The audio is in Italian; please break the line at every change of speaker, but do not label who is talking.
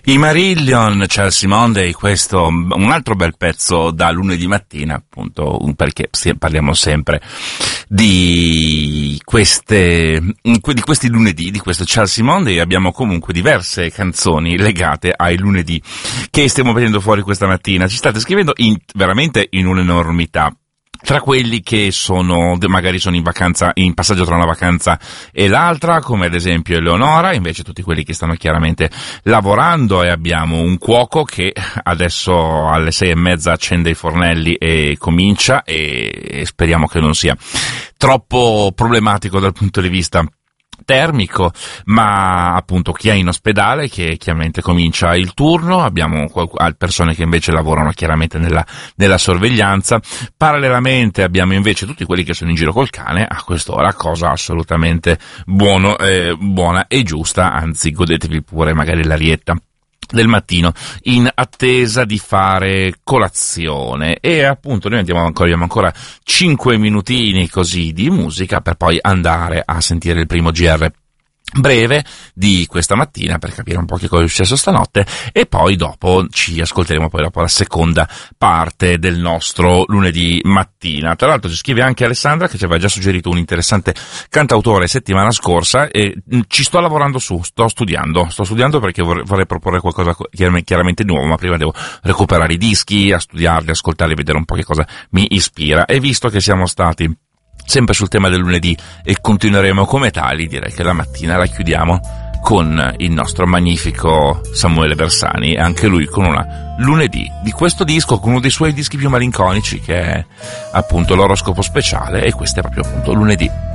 I Marillion, Chelsea Monday, questo un altro bel pezzo da lunedì mattina, appunto, perché parliamo sempre di questi lunedì, di questo Chelsea Monday. Abbiamo comunque diverse canzoni legate ai lunedì che stiamo vedendo fuori questa mattina. Ci state scrivendo veramente in un'enormità. Tra quelli che magari sono in vacanza, in passaggio tra una vacanza e l'altra, come ad esempio Eleonora, invece tutti quelli che stanno chiaramente lavorando, e abbiamo un cuoco che adesso alle 6:30 accende i fornelli e comincia, e speriamo che non sia troppo problematico dal punto di vista termico, ma appunto chi è in ospedale che chiaramente comincia il turno, abbiamo persone che invece lavorano chiaramente nella sorveglianza. Parallelamente abbiamo invece tutti quelli che sono in giro col cane a quest'ora, cosa assolutamente buona e giusta, anzi godetevi pure magari l'arietta del mattino in attesa di fare colazione. E appunto noi abbiamo ancora 5 minutini così di musica per poi andare a sentire il primo GR breve di questa mattina per capire un po' che cosa è successo stanotte, e poi dopo ci ascolteremo poi dopo la seconda parte del nostro lunedì mattina. Tra l'altro ci scrive anche Alessandra che ci aveva già suggerito un interessante cantautore settimana scorsa, e ci sto lavorando sto studiando perché vorrei proporre qualcosa chiaramente nuovo, ma prima devo recuperare i dischi, a studiarli, ascoltarli, vedere un po' che cosa mi ispira. E visto che siamo stati sempre sul tema del lunedì e continueremo come tali, direi che la mattina la chiudiamo con il nostro magnifico Samuele Bersani, anche lui con una lunedì di questo disco, con uno dei suoi dischi più malinconici, che è appunto l'oroscopo speciale, e questo è proprio appunto lunedì.